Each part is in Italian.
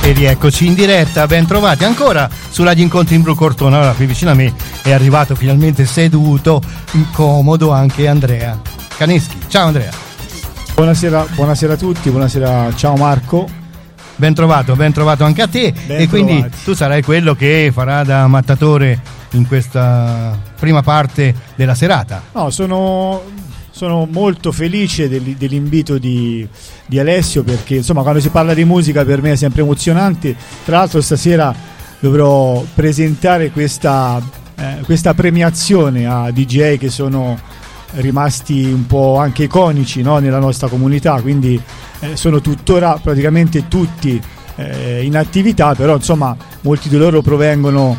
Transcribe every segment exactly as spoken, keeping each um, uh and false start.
E rieccoci in diretta, ben trovati ancora sulla Gli Incontri in Blu Cortona. Ora qui vicino a me è arrivato finalmente seduto, comodo, anche Andrea Caneschi. Ciao Andrea. Buonasera, buonasera a tutti, buonasera, ciao Marco. Ben trovato, ben trovato anche a te. Ben e quindi trovati. Tu sarai quello che farà da mattatore in questa prima parte della serata. No, sono... Sono molto felice dell'invito di, di Alessio, perché insomma quando si parla di musica per me è sempre emozionante. Tra l'altro stasera dovrò presentare questa, eh, questa premiazione a D J che sono rimasti un po' anche iconici, no, nella nostra comunità, quindi eh, sono tuttora praticamente tutti eh, in attività, però insomma molti di loro provengono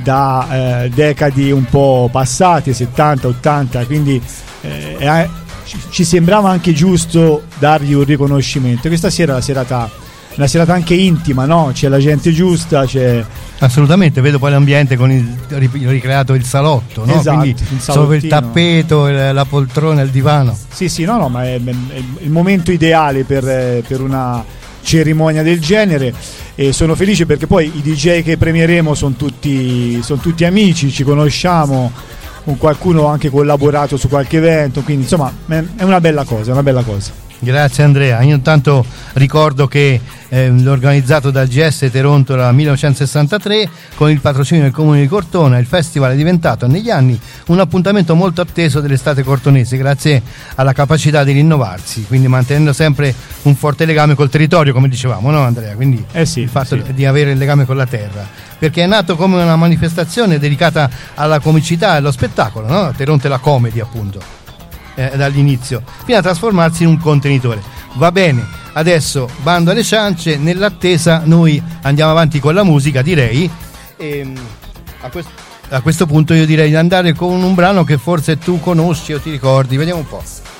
da eh, decadi un po' passate, settanta ottanta, quindi Eh, eh, ci sembrava anche giusto dargli un riconoscimento. Questa sera è la serata, una serata anche intima, no? C'è la gente giusta, c'è... Assolutamente, vedo poi l'ambiente con il ricreato il salotto, no? Esatto, quindi il solo il tappeto, la poltrona, il divano. Sì, sì, no, no, ma è, è il momento ideale per, per una cerimonia del genere. E sono felice perché poi i D J che premieremo sono tutti, sono tutti amici, ci conosciamo. Con qualcuno ho anche collaborato su qualche evento, quindi insomma è una bella cosa, è una bella cosa. Grazie Andrea. Io intanto ricordo che eh, l'organizzato dal G S Toronto dal millenovecentosessantatré con il patrocinio del Comune di Cortona, il festival è diventato negli anni un appuntamento molto atteso dell'estate cortonese, grazie alla capacità di rinnovarsi, quindi mantenendo sempre un forte legame col territorio, come dicevamo, no Andrea? Quindi eh sì, il fatto sì. di avere il legame con la terra, perché è nato come una manifestazione dedicata alla comicità e allo spettacolo, no? Toronto è la comedy, appunto. Eh, dall'inizio fino a trasformarsi in un contenitore. Va bene, adesso bando alle ciance, nell'attesa noi andiamo avanti con la musica, direi, e a, quest- a questo punto io direi di andare con un brano che forse tu conosci o ti ricordi, vediamo un po'.